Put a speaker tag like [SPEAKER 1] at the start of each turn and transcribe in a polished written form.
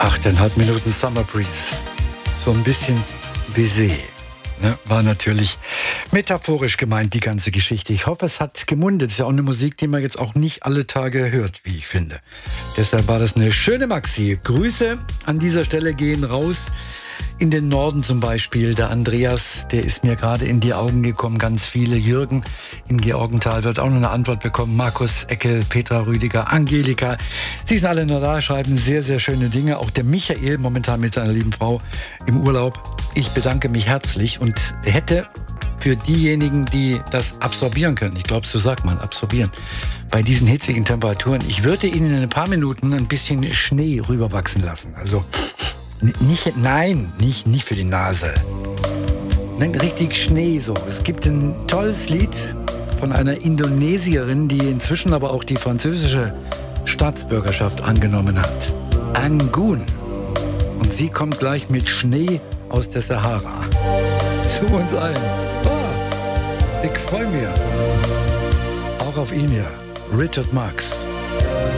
[SPEAKER 1] 8,5 Minuten Summer Breeze. So ein bisschen Baiser. Ne? War natürlich metaphorisch gemeint, die ganze Geschichte. Ich hoffe, es hat gemundet. Das ist ja auch eine Musik, die man jetzt auch nicht alle Tage hört, wie ich finde. Deshalb war das eine schöne Maxi. Grüße an dieser Stelle gehen raus. In den Norden zum Beispiel, der Andreas, der ist mir gerade in die Augen gekommen, ganz viele. Jürgen in Georgenthal wird auch noch eine Antwort bekommen. Markus, Eckel, Petra, Rüdiger, Angelika. Sie sind alle nur da, schreiben sehr, sehr schöne Dinge. Auch der Michael, momentan mit seiner lieben Frau im Urlaub. Ich bedanke mich herzlich und hätte für diejenigen, die das absorbieren können, ich glaube, so sagt man, absorbieren, bei diesen hitzigen Temperaturen, ich würde Ihnen in ein paar Minuten ein bisschen Schnee rüberwachsen lassen. Also nicht für die Nase. Nein, richtig Schnee so. Es gibt ein tolles Lied von einer Indonesierin, die inzwischen aber auch die französische Staatsbürgerschaft angenommen hat. Angun. Und sie kommt gleich mit Schnee aus der Sahara zu uns allen. Ich freue mich. Auch auf ihn hier. Richard Marx.